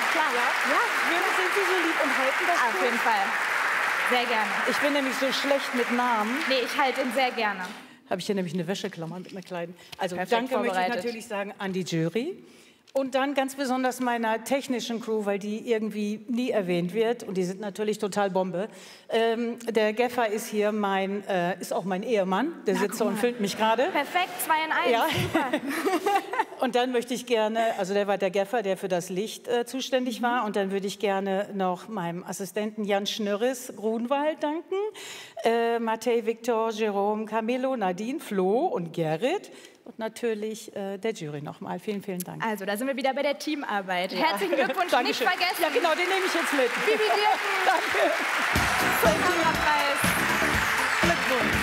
klar. Ja, sind Sie so lieb und halten das Auf jeden Fall. Sehr gerne. Ich bin nämlich so schlecht mit Namen. Nee, ich halte ihn sehr gerne. Habe ich hier nämlich eine Wäscheklammer mit einer kleinen. Also Perfekt danke möchte ich vorbereitet. natürlich sagen an die Jury. Und dann ganz besonders meiner technischen Crew, weil die irgendwie nie erwähnt wird. Und die sind natürlich total Bombe. Der Geffer ist hier ist auch mein Ehemann. Der sitzt und filmt mich gerade. Perfekt, 2 in 1. Ja. Super. Und dann möchte ich gerne, also der war der Geffer, der für das Licht zuständig war. Und dann würde ich gerne noch meinem Assistenten Jan Schnörres Grunwald danken. Matej, Viktor, Jerome, Camillo, Nadine, Flo und Gerrit. Und natürlich der Jury nochmal. Vielen, vielen Dank. Also, da sind wir wieder bei der Teamarbeit. Herzlichen Glückwunsch, nicht vergessen. Ja, genau, den nehme ich jetzt mit. Bibi Dirken. Danke. Zum Kamerapreis. Glückwunsch.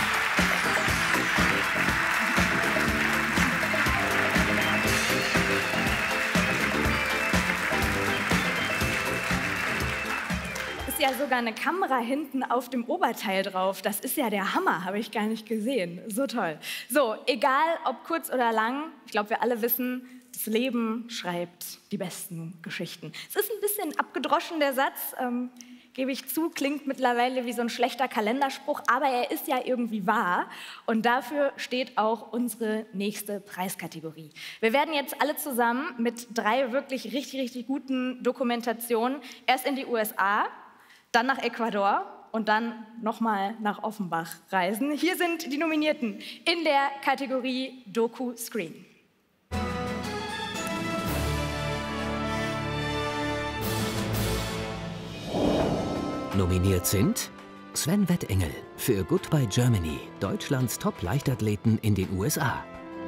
Ist ja sogar eine Kamera hinten auf dem Oberteil drauf. Das ist ja der Hammer, habe ich gar nicht gesehen. So toll. So, egal ob kurz oder lang, ich glaube, wir alle wissen, das Leben schreibt die besten Geschichten. Es ist ein bisschen abgedroschen, der Satz, gebe ich zu, klingt mittlerweile wie so ein schlechter Kalenderspruch, aber er ist ja irgendwie wahr. Und dafür steht auch unsere nächste Preiskategorie. Wir werden jetzt alle zusammen mit 3 wirklich richtig, richtig guten Dokumentationen erst in die USA, dann nach Ecuador und dann nochmal nach Offenbach reisen. Hier sind die Nominierten in der Kategorie Doku-Screen. Nominiert sind Sven Wettengel für Goodbye Germany, Deutschlands Top-Leichtathleten in den USA.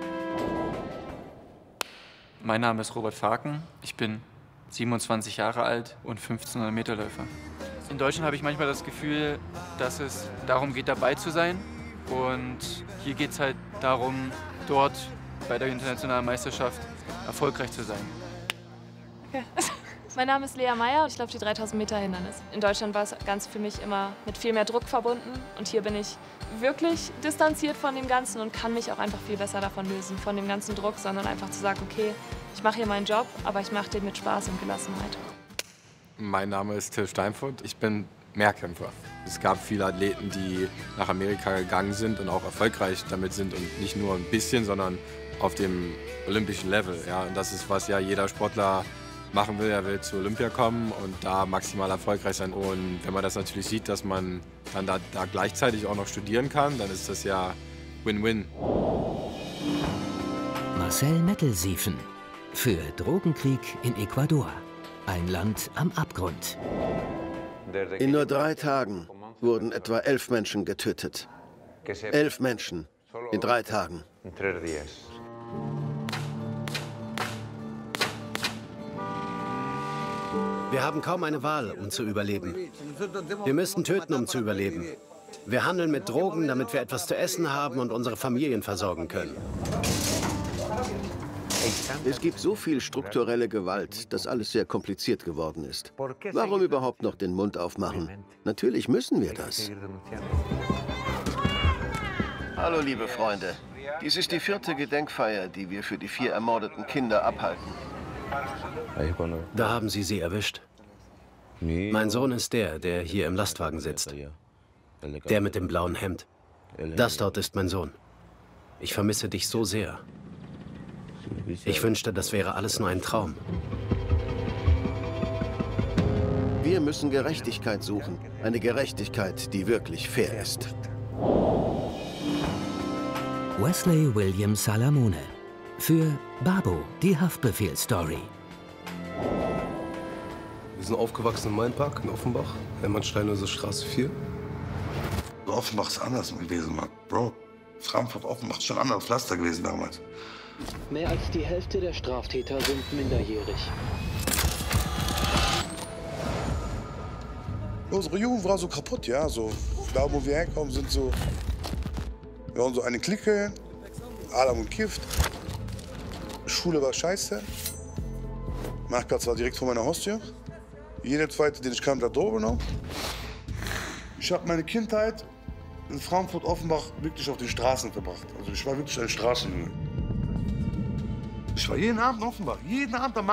Mein Name ist Robert Faken, ich bin 27 Jahre alt und 1500-Meter-Läufer. In Deutschland habe ich manchmal das Gefühl, dass es darum geht, dabei zu sein. Und hier geht es halt darum, dort bei der internationalen Meisterschaft erfolgreich zu sein. Okay. Mein Name ist Lea Meyer, ich laufe die 3000 Meter Hindernis. In Deutschland war es ganz für mich immer mit viel mehr Druck verbunden. Und hier bin ich wirklich distanziert von dem Ganzen und kann mich auch einfach viel besser davon lösen, von dem ganzen Druck, sondern einfach zu sagen, okay, ich mache hier meinen Job, aber ich mache den mit Spaß und Gelassenheit. Mein Name ist Till Steinfurt, ich bin Mehrkämpfer. Es gab viele Athleten, die nach Amerika gegangen sind und auch erfolgreich damit sind und nicht nur ein bisschen, sondern auf dem olympischen Level. Ja, und das ist, was ja jeder Sportler machen will. Er will zu Olympia kommen und da maximal erfolgreich sein. Und wenn man das natürlich sieht, dass man dann da gleichzeitig auch noch studieren kann, dann ist das ja Win-Win. Marcel Mettelsiefen für Drogenkrieg in Ecuador. Ein Land am Abgrund. In nur 3 Tagen wurden etwa 11 Menschen getötet. 11 Menschen in 3 Tagen. Wir haben kaum eine Wahl, um zu überleben. Wir müssen töten, um zu überleben. Wir handeln mit Drogen, damit wir etwas zu essen haben und unsere Familien versorgen können. Es gibt so viel strukturelle Gewalt, dass alles sehr kompliziert geworden ist. Warum überhaupt noch den Mund aufmachen? Natürlich müssen wir das. Hallo, liebe Freunde. Dies ist die 4. Gedenkfeier, die wir für die 4 ermordeten Kinder abhalten. Da haben Sie sie erwischt. Mein Sohn ist der hier im Lastwagen sitzt. Der mit dem blauen Hemd. Das dort ist mein Sohn. Ich vermisse dich so sehr. Ich wünschte, das wäre alles nur ein Traum. Wir müssen Gerechtigkeit suchen. Eine Gerechtigkeit, die wirklich fair ist. Wesley William Salamone für Babo, die Haftbefehl-Story. Wir sind aufgewachsen in Mainpark, in Offenbach, Hermannsteinhöse Straße 4. Offenbach ist anders gewesen, Mann. Bro, Frankfurt, Offenbach ist schon ein anderes Pflaster gewesen damals. Mehr als die Hälfte der Straftäter sind minderjährig. Unsere Jugend war so kaputt, ja. So, da, wo wir herkommen, sind so. Wir waren so eine Clique, Adam und Kift. Schule war scheiße. Marktplatz war direkt vor meiner Haustür. Jeder Zweite, den ich kam, da drüber noch. Ich habe meine Kindheit in Frankfurt, Offenbach wirklich auf den Straßen verbracht. Also ich war wirklich ein Straßenjunge. Ich war jeden Abend in Offenbach, jeden Abend am